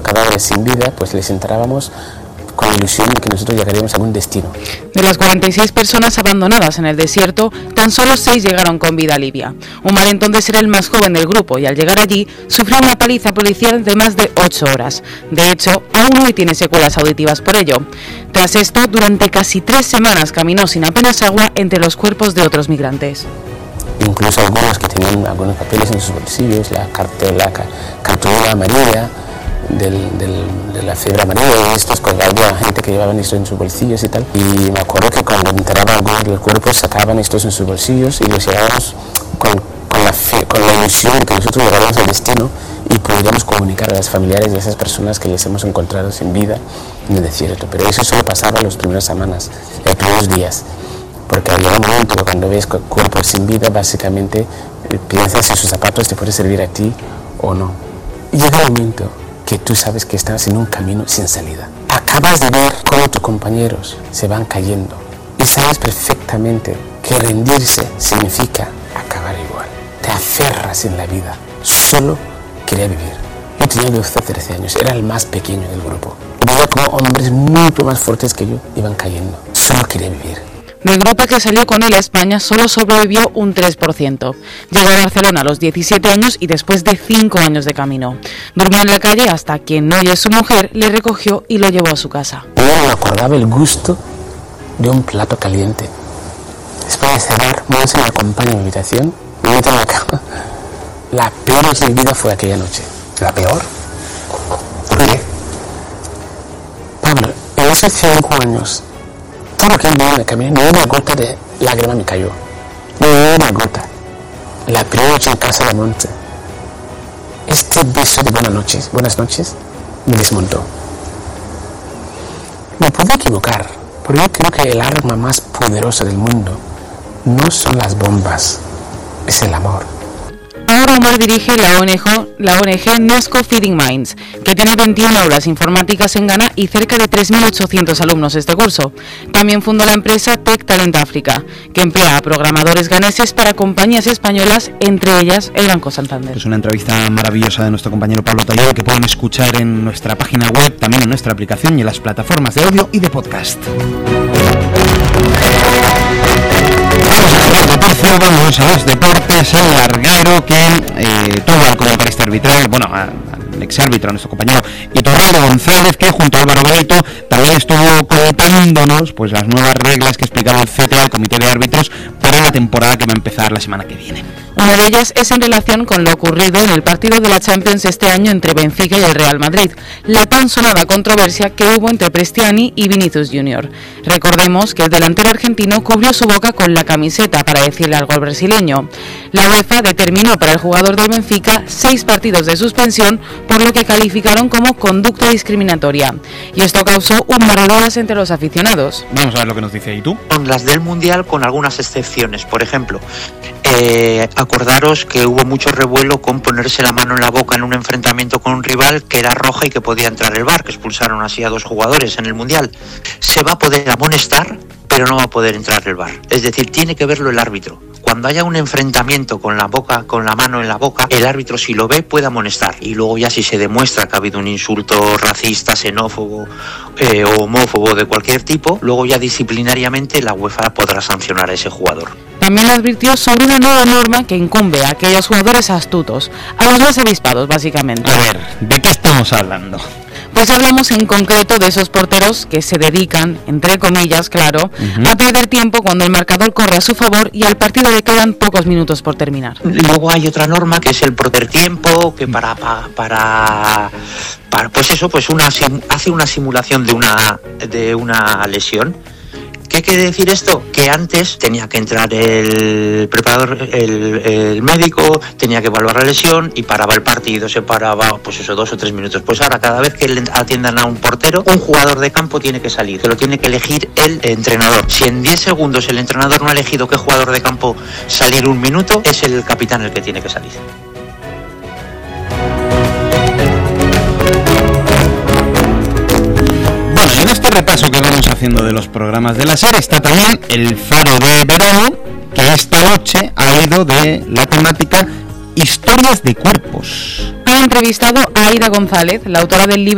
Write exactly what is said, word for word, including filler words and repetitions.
cadáveres sin vida, pues les enterrábamos con la ilusión de que nosotros llegaríamos a un destino. De las cuarenta y seis personas abandonadas en el desierto, tan solo seis llegaron con vida a Libia. Umar entonces era el más joven del grupo y al llegar allí sufrió una paliza policial de más de ocho horas. De hecho, aún hoy tiene secuelas auditivas por ello. Tras esto, durante casi tres semanas caminó sin apenas agua entre los cuerpos de otros migrantes. Incluso algunos que tenían algunos papeles en sus bolsillos, la cartela, cartulina amarilla, Del, del, de la fiebre amarilla, y estos, pues, había gente que llevaban esto en sus bolsillos y tal, y me acuerdo que cuando enterraban algunos de los cuerpos sacaban estos en sus bolsillos y los llevábamos con, con, la fe, con la ilusión de que nosotros llegaríamos al destino y podríamos comunicar a los familiares de esas personas que les hemos encontrado sin vida en el desierto. Pero eso solo pasaba las primeras semanas, los primeros días, porque llega un momento que cuando ves cuerpos sin vida, básicamente piensas si sus zapatos te pueden servir a ti o no. Y llega un momento que tú sabes que estás en un camino sin salida. Acabas de ver cómo tus compañeros se van cayendo y sabes perfectamente que rendirse significa acabar igual. Te aferras en la vida. Solo quería vivir. Yo tenía doce o trece años, era el más pequeño del grupo. Veía como hombres mucho más fuertes que yo iban cayendo. Solo quería vivir. Del grupo que salió con él a España solo sobrevivió un tres por ciento. Llegó a Barcelona a los diecisiete años y después de cinco años de camino. Durmió en la calle hasta que Noye, su mujer, le recogió y lo llevó a su casa. Yo me acordaba el gusto de un plato caliente. Después de cenar, Monse me acompaña a mi habitación, me mete en la cama. La peor noche de mi vida fue aquella noche. ¿La peor? ¿Por qué? Pablo, en esos cinco años, todo lo que él me camino, ni una gota de lágrima me cayó. Ni una gota. La primera noche en casa de Monte, este beso de buenas noches, buenas noches, me desmontó. Me puedo equivocar, pero yo creo que el arma más poderosa del mundo no son las bombas, es el amor. Ahora Umar dirige la O N G, la O N G Nasco Feeding Minds, que tiene veintiuna aulas informáticas en Ghana y cerca de tres mil ochocientos alumnos este curso. También fundó la empresa Tech Talent Africa, que emplea a programadores ganeses para compañías españolas, entre ellas el Banco Santander. Es una entrevista maravillosa de nuestro compañero Pablo Tallado, que pueden escuchar en nuestra página web, también en nuestra aplicación y en las plataformas de audio y de podcast. Vamos a los deportes. El larguero que eh, tuvo al comentarista arbitral, bueno, al exárbitro, a nuestro compañero Iturralde González, que junto a Álvaro Benito también estuvo contándonos pues las nuevas reglas que explicaba el C T A, el Comité de Árbitros, para la temporada que va a empezar la semana que viene. Una de ellas es en relación con lo ocurrido en el partido de la Champions este año entre Benfica y el Real Madrid, la tan sonada controversia que hubo entre Prestiani y Vinicius junior Recordemos que el delantero argentino cubrió su boca con la camiseta para decirle algo al brasileño. La UEFA determinó para el jugador del Benfica seis partidos de suspensión, por lo que calificaron como conducta discriminatoria. Y esto causó un mar de horas entre los aficionados. Vamos a ver lo que nos dice ahí tú. Son las del Mundial con algunas excepciones. Por ejemplo, eh, acordaros que hubo mucho revuelo con ponerse la mano en la boca en un enfrentamiento con un rival que era roja y que podía entrar el V A R, que expulsaron así a dos jugadores en el Mundial. Se va a poder amonestar, pero no va a poder entrar el V A R. Es decir, tiene que verlo el árbitro. Cuando haya un enfrentamiento con la boca, con la mano en la boca, el árbitro, si lo ve, puede amonestar. Y luego ya si se demuestra que ha habido un insulto racista, xenófobo eh, o homófobo de cualquier tipo, luego ya disciplinariamente la UEFA podrá sancionar a ese jugador. También advirtió sobre una nueva norma que incumbe a aquellos jugadores astutos, a los más avispados básicamente. A ver, ¿de qué estamos hablando? Pues hablamos en concreto de esos porteros que se dedican, entre comillas, claro, uh-huh. a perder tiempo cuando el marcador corre a su favor y al partido le quedan pocos minutos por terminar. Luego hay otra norma que es el perder tiempo, que para, para, para, para pues eso, pues una hace una simulación de una de una lesión. ¿Qué quiere decir esto? Que antes tenía que entrar el preparador, el, el médico, tenía que evaluar la lesión y paraba el partido, se paraba, pues eso, dos o tres minutos. Pues ahora, cada vez que le atiendan a un portero, un jugador de campo tiene que salir, que lo tiene que elegir el entrenador. Si en diez segundos el entrenador no ha elegido qué jugador de campo salir un minuto, es el capitán el que tiene que salir. En este repaso que vamos haciendo de los programas de la serie está también el Faro de Verano, que esta noche ha ido de la temática Historias de Cuerpos. Ha entrevistado a Aida González, la autora del libro